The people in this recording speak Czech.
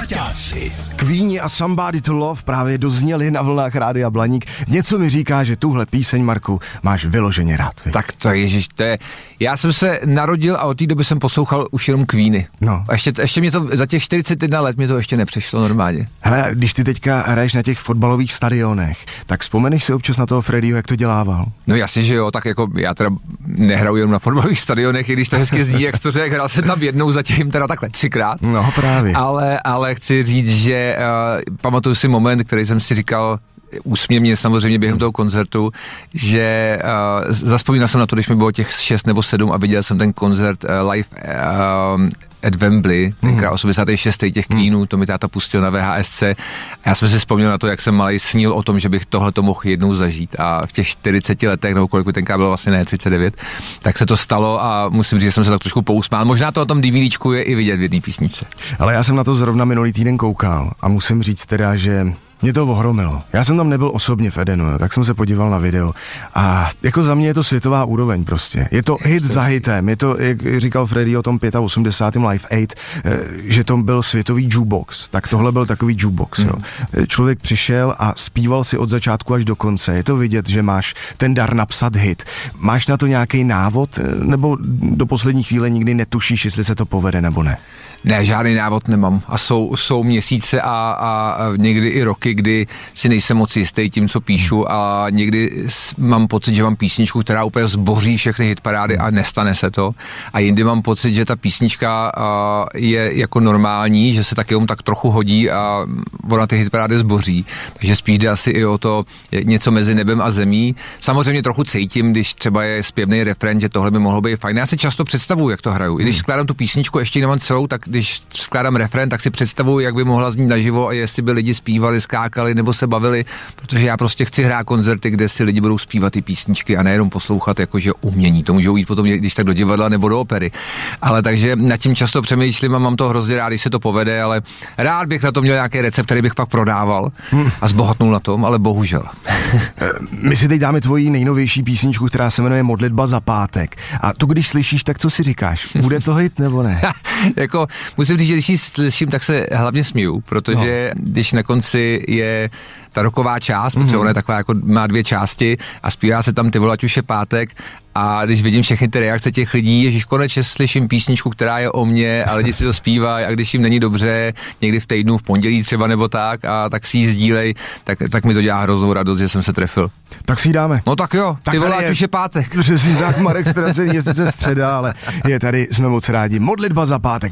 Parťáci. Queeni a Somebody to Love právě dozněli na vlnách Rádia Blaník. Něco mi říká, že tuhle píseň, Marku, máš vyloženě rád. Vy? Tak to ježiš, to je... Já jsem se narodil a od té doby jsem poslouchal už jenom Queeny. No. A ještě mě to, za těch 41 let mě to ještě nepřišlo normálně. Hele, když ty teďka hraješ na těch fotbalových stadionech, tak vzpomeneš si občas na toho Freddieho, jak to dělával? No jasně, že jo, tak jako já teda nehraju jenom na fotbalových stadionech, i když to hezky zní, jak to řekl, hrál jsem tam jednou, zatím teda takhle 3krát. No právě. Ale chci říct, že pamatuju si moment, který jsem si říkal úsměvně samozřejmě během toho koncertu, že zazpomínal jsem na to, když mi bylo těch 6 nebo 7 a viděl jsem ten koncert live at Wembley, tenkrát 86. těch Queenů, to mi táta pustil na VHSC a já jsem si vzpomněl na to, jak jsem malej snil o tom, že bych tohleto mohl jednou zažít a v těch 40 letech, nebo kolik tenkrát bylo vlastně ne 39, tak se to stalo a musím říct, že jsem se tak trošku pousmál. Možná to na tom DVDčku je i vidět v jedné písničce. Ale já jsem na to zrovna minulý týden koukal a musím říct teda, že mě to ohromilo. Já jsem tam nebyl osobně v Edenu, tak jsem se podíval na video a jako za mě je to světová úroveň prostě. Je to hit za hitem, je to, jak říkal Freddie o tom 85. Live Aid, že to byl světový jukebox, tak tohle byl takový jukebox, jo. Člověk přišel a zpíval si od začátku až do konce. Je to vidět, že máš ten dar napsat hit. Máš na to nějaký návod, nebo do poslední chvíle nikdy netušíš, jestli se to povede nebo ne? Ne, žádný návod nemám a jsou měsíce a někdy i roky, kdy si nejsem moc jistý tím, co píšu a někdy mám pocit, že mám písničku, která úplně zboří všechny hitparády a nestane se to a jindy mám pocit, že ta písnička je jako normální, že se tak jenom tak trochu hodí a ona ty hitparády zboří, takže spíš jde asi i o to něco mezi nebem a zemí. Samozřejmě trochu cítím, když třeba je zpěvný refrén, že tohle by mohlo být fajn. Já si často představuju, jak to hraju. I když skládám tu písničku, ještě nemám celou, tak když skládám refrén, tak si představuju, jak by mohla znít naživo a jestli by lidi zpívali, skákali nebo se bavili, protože já prostě chci hrát koncerty, kde si lidi budou zpívat ty písničky a nejenom poslouchat jakože umění. To můžou jít potom, když tak do divadla nebo do opery. Ale takže nad tím často přemýšlím a mám to hrozně rád, když se to povede, ale rád bych na to měl nějaký recept, který bych pak prodával a zbohatnul na tom, ale bohužel. My si teď dáme tvoji nejnovější písničku, která se jmenuje Modlitba za pátek. A tu, když slyšíš, tak co si říkáš? Bude to hit nebo ne? Jako musím říct, že když ji slyším, tak se hlavně smiju, protože když na konci je ta roková část, protože ona je taková, jako má 2 části a zpívá se tam Ty vole, ať už je pátek a když vidím všechny ty reakce těch lidí, ježiš, konečně slyším písničku, která je o mně a lidi si to zpívají a když jim není dobře, někdy v týdnu, v pondělí třeba nebo tak a tak si ji sdílej, tak mi to dělá hroznou radost, že jsem se trefil. Tak si ji dáme. No tak jo, Ty vole, ať už je pátek. Přesně tak, Marek Stracený, je sice středa, ale je tady, jsme moc rádi. Modlitba za pátek.